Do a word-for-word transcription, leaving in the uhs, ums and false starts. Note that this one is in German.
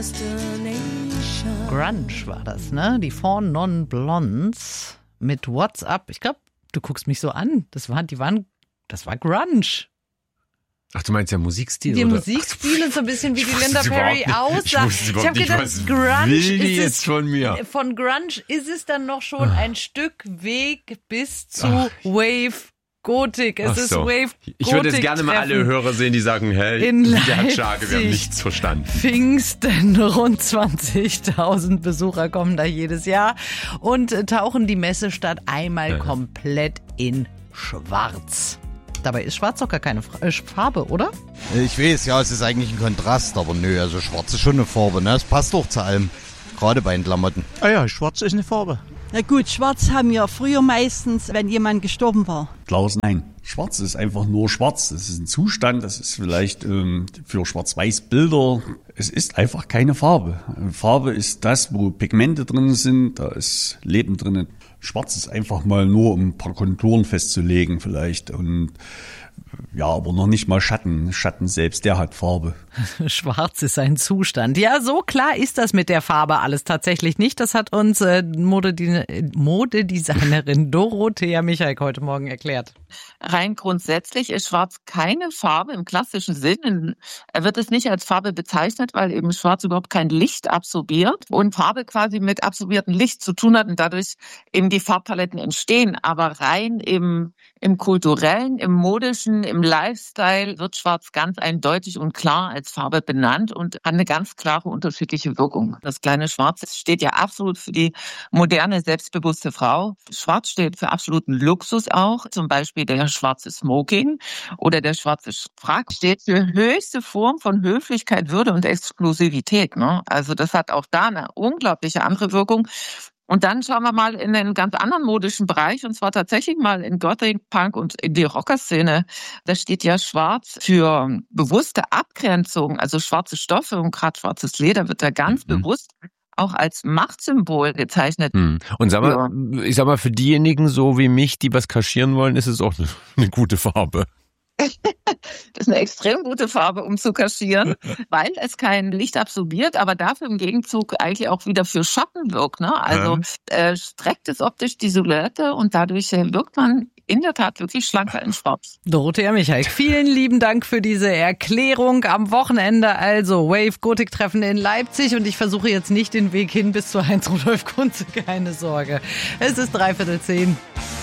Grunge war das, ne? Die Four Non Blondes mit What's Up. Ich glaube, du guckst mich so an. Das war, die waren, das war Grunge. Ach, du meinst ja Musikstil? Der oder? Musikstil ist so ein bisschen wie Ich die wusste Linda es Perry überhaupt nicht. Ich aussah. wusste überhaupt hab nicht, gedacht, was Grunge will die ist jetzt es, von mir? Von Grunge ist es dann noch schon ein Stück Weg bis zu Ach. Wave Gothic. Es Ach ist so. Wave Gothic. Ich würde jetzt gerne mal alle Hörer sehen, die sagen, hey, in der hat Schage, wir haben Leipzig. nichts verstanden. Pfingsten, rund zwanzigtausend Besucher kommen da jedes Jahr und tauchen die Messestadt einmal Ja. komplett in Schwarz. Dabei ist Schwarz doch gar keine Fra- äh, Farbe, oder? Ich weiß, ja, es ist eigentlich ein Kontrast, aber nö, also schwarz ist schon eine Farbe, ne? Es passt doch zu allem. Gerade bei den Klamotten. Ah ja, schwarz ist eine Farbe. Na gut, schwarz haben wir früher meistens, wenn jemand gestorben war. Klaus, nein. Schwarz ist einfach nur schwarz. Das ist ein Zustand, das ist vielleicht ähm, für Schwarz-Weiß-Bilder. Es ist einfach keine Farbe. Farbe ist das, wo Pigmente drin sind, da ist Leben drin. Schwarz ist einfach mal nur, um ein paar Konturen festzulegen vielleicht und ja, aber noch nicht mal Schatten. Schatten selbst, der hat Farbe. Schwarz ist ein Zustand. Ja, so klar ist das mit der Farbe alles tatsächlich nicht. Das hat uns äh, Modedi- Modedesignerin Dorothea Michalk heute Morgen erklärt. Rein grundsätzlich ist Schwarz keine Farbe im klassischen Sinn. Er wird es nicht als Farbe bezeichnet, weil eben Schwarz überhaupt kein Licht absorbiert und Farbe quasi mit absorbiertem Licht zu tun hat und dadurch eben die Farbpaletten entstehen. Aber rein im, im kulturellen, im modischen, im Lifestyle wird Schwarz ganz eindeutig und klar als Farbe benannt und hat eine ganz klare unterschiedliche Wirkung. Das kleine Schwarz steht ja absolut für die moderne, selbstbewusste Frau. Schwarz steht für absoluten Luxus auch, zum Beispiel der schwarze Smoking oder der schwarze Frack steht für höchste Form von Höflichkeit, Würde und Exklusivität. Ne? Also das hat auch da eine unglaubliche andere Wirkung. Und dann schauen wir mal in einen ganz anderen modischen Bereich, und zwar tatsächlich mal in Gothic, Punk und in die Rockerszene. Da steht ja Schwarz für bewusste Abgrenzung, also schwarze Stoffe und gerade schwarzes Leder wird da ganz mhm. bewusst auch als Machtsymbol gezeichnet. Hm. Und sag mal, ja. ich sag mal, für diejenigen so wie mich, die was kaschieren wollen, ist es auch eine, eine gute Farbe. Das ist eine extrem gute Farbe, um zu kaschieren, weil es kein Licht absorbiert, aber dafür im Gegenzug eigentlich auch wieder für Schatten wirkt. Ne? Also äh, streckt es optisch die Silhouette und dadurch äh, wirkt man in der Tat wirklich schlanker in Schwarz. Dorothea Michalk, vielen lieben Dank für diese Erklärung. Am Wochenende also Wave Gothic Treffen in Leipzig und ich versuche jetzt nicht den Weg hin bis zu Heinz Rudolf Kunze, keine Sorge. Es ist dreiviertel zehn.